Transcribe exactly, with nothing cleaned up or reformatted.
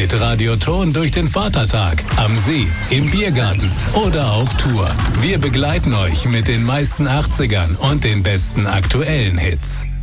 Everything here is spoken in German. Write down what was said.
mit Radioton durch den Vatertag, am See, im Biergarten oder auf Tour. Wir begleiten euch mit den meisten achtzigern und den besten aktuellen Hits.